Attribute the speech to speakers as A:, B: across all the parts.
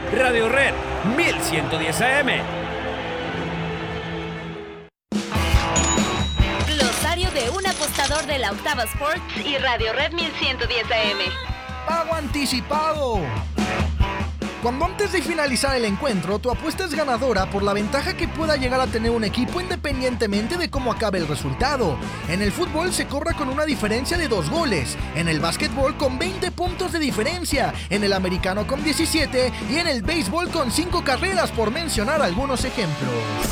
A: Radio Red 1110 AM.
B: Glosario de un apostador de la Octava Sports y Radio Red 1110 AM.
C: Pago anticipado. Cuando antes de finalizar el encuentro, tu apuesta es ganadora por la ventaja que pueda llegar a tener un equipo independientemente de cómo acabe el resultado. En el fútbol se cobra con una diferencia de 2 goles, en el básquetbol con 20 puntos de diferencia, en el americano con 17 y en el béisbol con 5 carreras, por mencionar algunos ejemplos.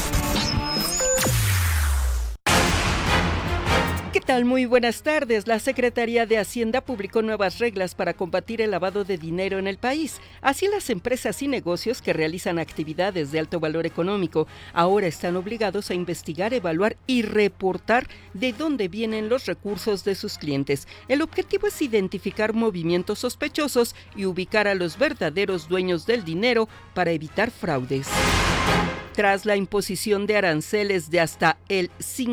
D: ¿Qué tal? Muy buenas tardes. La Secretaría de Hacienda publicó nuevas reglas para combatir el lavado de dinero en el país. Así, las empresas y negocios que realizan actividades de alto valor económico ahora están obligados a investigar, evaluar y reportar de dónde vienen los recursos de sus clientes. El objetivo es identificar movimientos sospechosos y ubicar a los verdaderos dueños del dinero para evitar fraudes. Tras la imposición de aranceles de hasta el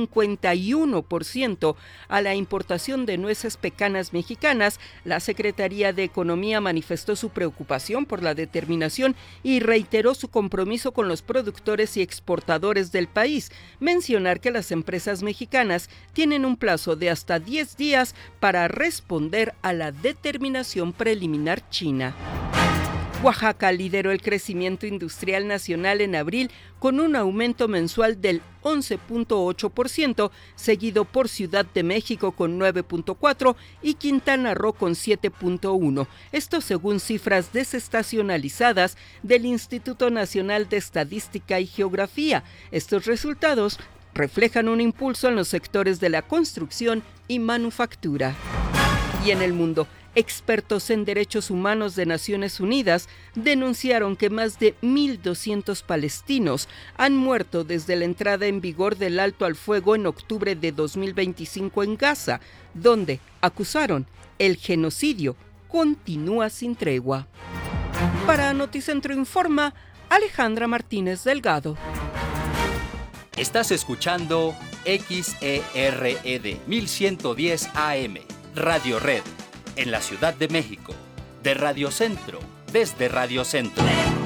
D: 51% a la importación de nueces pecanas mexicanas, la Secretaría de Economía manifestó su preocupación por la determinación y reiteró su compromiso con los productores y exportadores del país. Mencionar que las empresas mexicanas tienen un plazo de hasta 10 días para responder a la determinación preliminar china. Oaxaca lideró el crecimiento industrial nacional en abril con un aumento mensual del 11.8%, seguido por Ciudad de México con 9.4% y Quintana Roo con 7.1%. Esto según cifras desestacionalizadas del Instituto Nacional de Estadística y Geografía. Estos resultados reflejan un impulso en los sectores de la construcción y manufactura. Y en el mundo, expertos en derechos humanos de Naciones Unidas denunciaron que más de 1.200 palestinos han muerto desde la entrada en vigor del alto al fuego en octubre de 2025 en Gaza, donde acusaron el genocidio continúa sin tregua. Para Noticentro Informa, Alejandra Martínez Delgado.
E: Estás escuchando XERED 1110 AM, Radio Red, en la Ciudad de México, de Radio Centro, desde Radio Centro.